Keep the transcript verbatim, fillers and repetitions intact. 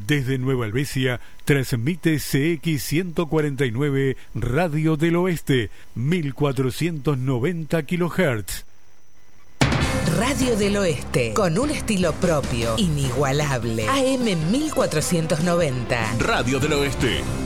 Desde Nueva Helvecia transmite C X ciento cuarenta y nueve Radio del Oeste, mil cuatrocientos noventa kilohertz. Radio del Oeste, con un estilo propio, inigualable. A M mil cuatrocientos noventa. Radio del Oeste.